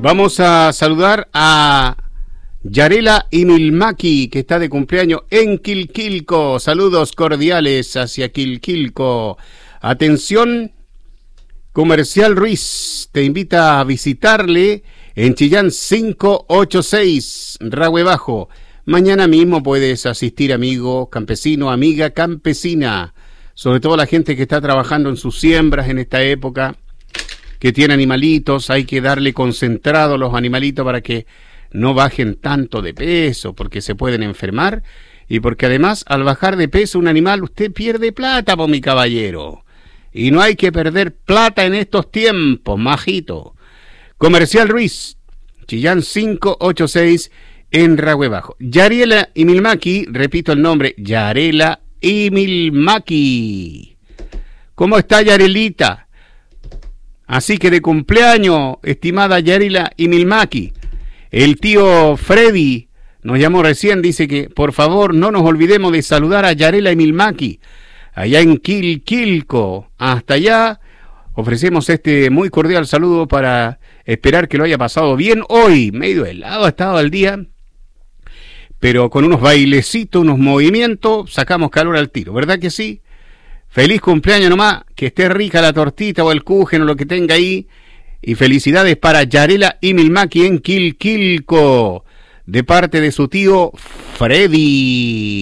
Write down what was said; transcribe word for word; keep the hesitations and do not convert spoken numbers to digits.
Vamos a saludar a Yarela Imilmaki, que está de cumpleaños en Quilquilco. Saludos cordiales hacia Quilquilco. Atención, Comercial Ruiz te invita a visitarle en Chillán quinientos ochenta y seis, Rahue Bajo. Mañana mismo puedes asistir, amigo campesino, amiga campesina, sobre todo la gente que está trabajando en sus siembras en esta época, que tiene animalitos. Hay que darle concentrado a los animalitos para que no bajen tanto de peso, porque se pueden enfermar, y porque además al bajar de peso un animal usted pierde plata, po mi caballero, y no hay que perder plata en estos tiempos, majito. Comercial Ruiz, Chillán quinientos ochenta y seis, en Rahue Bajo. Yarela Imilmaki, repito el nombre, Yarela Imilmaki. ¿Cómo está, Yarelita? Así que de cumpleaños, estimada Yarela Imilmaki. El tío Freddy nos llamó recién, dice que por favor no nos olvidemos de saludar a Yarela Imilmaki, allá en Quilquilco. Hasta allá ofrecemos este muy cordial saludo para esperar que lo haya pasado bien hoy. Medio helado ha estado el día, pero con unos bailecitos, unos movimientos, sacamos calor al tiro, ¿verdad que sí? Feliz cumpleaños nomás, que esté rica la tortita o el kuchen o lo que tenga ahí. Y felicidades para Yarela Imilmaki en Quilquilco, de parte de su tío Freddy.